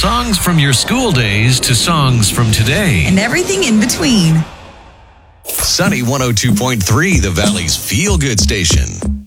songs from your school days to songs from today. And everything in between. Sunny 102.3, the Valley's feel-good station.